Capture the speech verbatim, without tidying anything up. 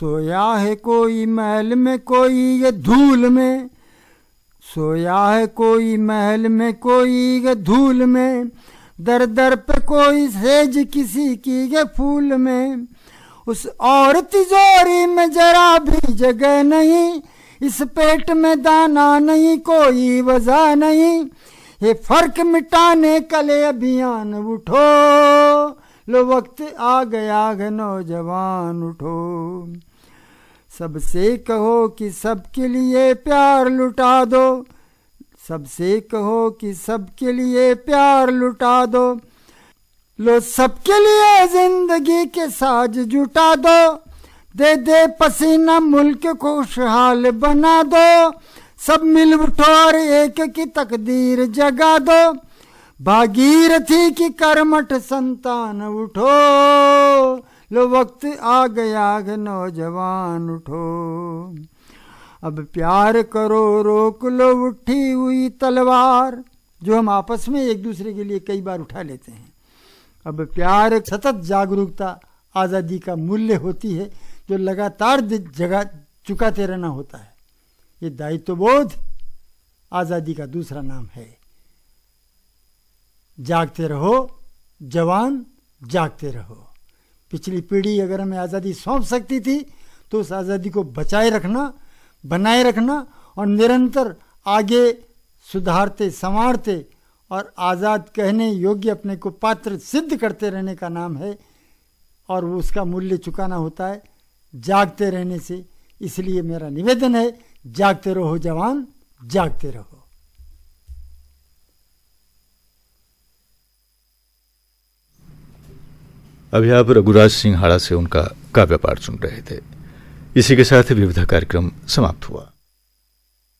सोया है कोई महल में कोई ये धूल में, सोया है कोई महल में कोई ये धूल में, दर दर पे कोई सेज किसी की ये फूल में। उस और तिजोरी में जरा भी जगह नहीं, इस पेट में दाना नहीं कोई वजह नहीं, ये फर्क मिटाने कले अभियान उठो, लो वक्त आ गया है नौजवान उठो। सबसे कहो कि सबके लिए प्यार लुटा दो, सबसे कहो कि सबके लिए प्यार लुटा दो, लो सबके लिए जिंदगी के साज जुटा दो, दे दे पसीना मुल्क को खुशहाल बना दो, सब मिल उठो और एक की तकदीर जगा दो, भागीरथी की कर्मठ संतान उठो, लो वक्त आ गया है नौजवान उठो। अब प्यार करो रोक लो उठी हुई तलवार, जो हम आपस में एक दूसरे के लिए कई बार उठा लेते हैं। अब प्यार सतत जागरूकता आज़ादी का मूल्य होती है, जो लगातार जगा चुकाते रहना होता है। ये दायित्वबोध आज़ादी का दूसरा नाम है। जागते रहो जवान, जागते रहो। पिछली पीढ़ी अगर हमें आज़ादी सौंप सकती थी तो उस आज़ादी को बचाए रखना, बनाए रखना और निरंतर आगे सुधारते संवारते और आज़ाद कहने योग्य अपने को पात्र सिद्ध करते रहने का नाम है, और वो उसका मूल्य चुकाना होता है जागते रहने से। इसलिए मेरा निवेदन है, जागते रहो जवान, जागते रहो। अभी आप रघुराज सिंह हाड़ा से उनका काव्य पाठ सुन रहे थे। इसी के साथ विविधा कार्यक्रम समाप्त हुआ।